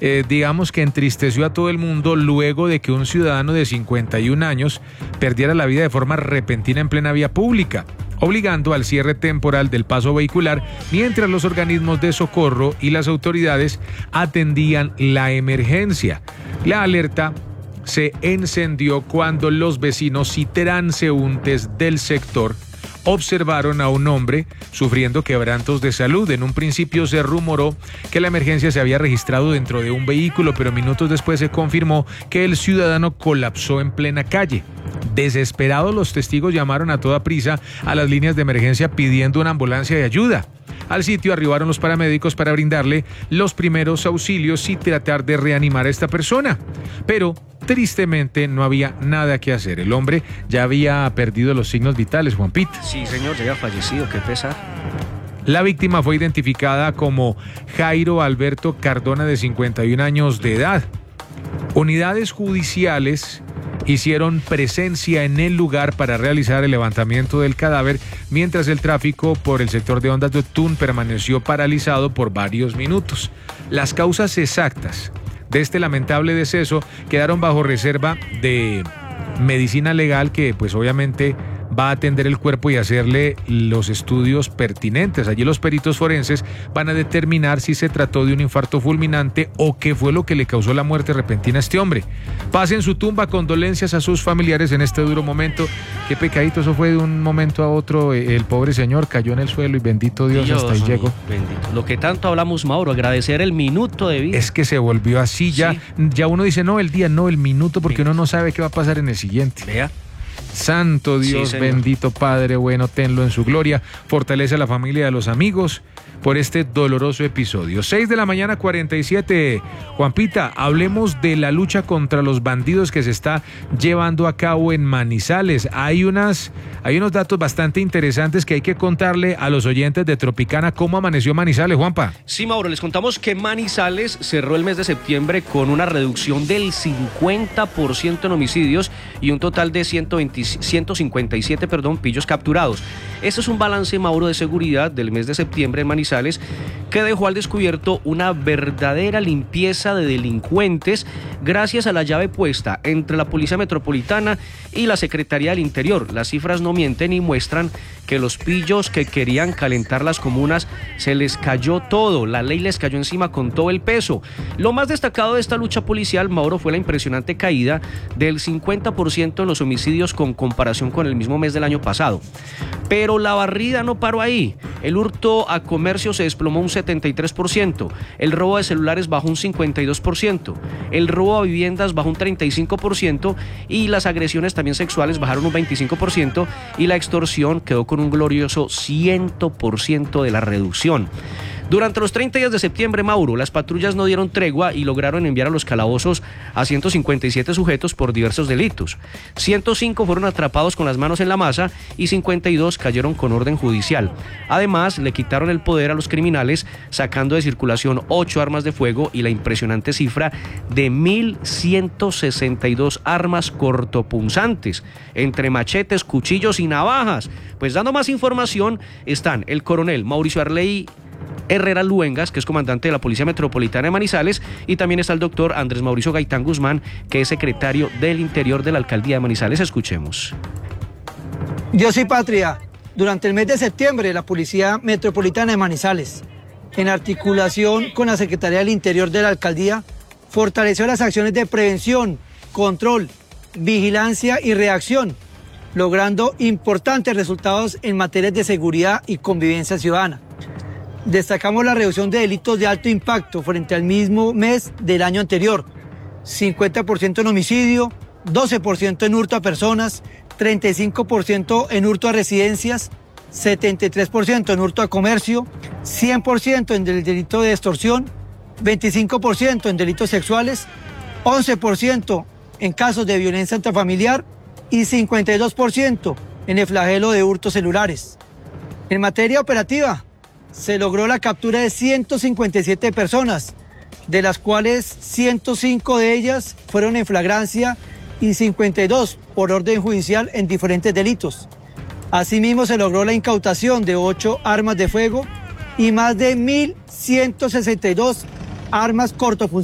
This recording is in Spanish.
digamos que entristeció a todo el mundo luego de que un ciudadano de 51 años perdiera la vida de forma repentina en plena vía pública, obligando al cierre temporal del paso vehicular mientras los organismos de socorro y las autoridades atendían la emergencia. La alerta se encendió cuando los vecinos y transeúntes del sector observaron a un hombre sufriendo quebrantos de salud. En un principio se rumoró que la emergencia se había registrado dentro de un vehículo, pero minutos después se confirmó que el ciudadano colapsó en plena calle. Desesperados, los testigos llamaron a toda prisa a las líneas de emergencia pidiendo una ambulancia de ayuda. Al sitio arribaron los paramédicos para brindarle los primeros auxilios y tratar de reanimar a esta persona. Pero tristemente no había nada que hacer. El hombre ya había perdido los signos vitales, Juanpita. Sí, señor, ya había fallecido, qué pesar. La víctima fue identificada como Jairo Alberto Cardona, de 51 años de edad. Unidades judiciales hicieron presencia en el lugar para realizar el levantamiento del cadáver, mientras el tráfico por el sector de Ondas de Otún permaneció paralizado por varios minutos. Las causas exactas de este lamentable deceso quedaron bajo reserva de medicina legal, que pues obviamente va a atender el cuerpo y hacerle los estudios pertinentes. Allí los peritos forenses van a determinar si se trató de un infarto fulminante o qué fue lo que le causó la muerte repentina a este hombre. Paz en su tumba, condolencias a sus familiares en este duro momento. Qué pecadito, eso fue de un momento a otro. El pobre señor cayó en el suelo y bendito Dios hasta ahí llegó. Bendito. Lo que tanto hablamos, Mauro, agradecer el minuto de vida. Es que se volvió así ya. Sí. Ya uno dice no el día, no el minuto, porque uno no sabe qué va a pasar en el siguiente. Vea. Santo Dios, sí, bendito Padre bueno, tenlo en su gloria. Fortalece a la familia y a los amigos por este doloroso episodio. 6:47 a.m. Juanpita, hablemos de la lucha contra los bandidos que se está llevando a cabo en Manizales. Hay unos datos bastante interesantes que hay que contarle a los oyentes de Tropicana. ¿Cómo amaneció Manizales, Juanpa? Sí, Mauro, les contamos que Manizales cerró el mes de septiembre con una reducción del 50% en homicidios y un total de 157 pillos capturados. Este es un balance, Mauro, de seguridad del mes de septiembre en Manizales, que dejó al descubierto una verdadera limpieza de delincuentes gracias a la llave puesta entre la Policía Metropolitana y la Secretaría del Interior. Las cifras no mienten y muestran que los pillos que querían calentar las comunas se les cayó todo, la ley les cayó encima con todo el peso. Lo más destacado de esta lucha policial, Mauro, fue la impresionante caída del 50% en los homicidios con comparación con el mismo mes del año pasado. Pero la barrida no paró ahí. El hurto a comercio se desplomó un 73%, el robo de celulares bajó un 52%, el robo a viviendas bajó un 35% y las agresiones también sexuales bajaron un 25% y la extorsión quedó con un glorioso 100% de la reducción. Durante los 30 días de septiembre, Mauro, las patrullas no dieron tregua y lograron enviar a los calabozos a 157 sujetos por diversos delitos. 105 fueron atrapados con las manos en la masa y 52 cayeron con orden judicial. Además, le quitaron el poder a los criminales, sacando de circulación 8 armas de fuego y la impresionante cifra de 1.162 armas cortopunzantes, entre machetes, cuchillos y navajas. Pues dando más información están el coronel Mauricio Arley Herrera Luengas, que es comandante de la Policía Metropolitana de Manizales, y también está el doctor Andrés Mauricio Gaitán Guzmán, que es secretario del Interior de la Alcaldía de Manizales. Escuchemos. Dios y patria. Durante el mes de septiembre, la Policía Metropolitana de Manizales, en articulación con la Secretaría del Interior de la Alcaldía, fortaleció las acciones de prevención, control, vigilancia y reacción, logrando importantes resultados en materias de seguridad y convivencia ciudadana. Destacamos la reducción de delitos de alto impacto frente al mismo mes del año anterior, 50% en homicidio, 12% en hurto a personas, 35% en hurto a residencias, 73% en hurto a comercio, 100% en el delito de extorsión, 25% en delitos sexuales, 11% en casos de violencia intrafamiliar y 52% en el flagelo de hurtos celulares. En materia operativa, se logró la captura de 157 personas, de las cuales 105 de ellas fueron en flagrancia y 52 por orden judicial en diferentes delitos. Asimismo, se logró la incautación de 8 armas de fuego y más de 1.162 armas cortopunzantes.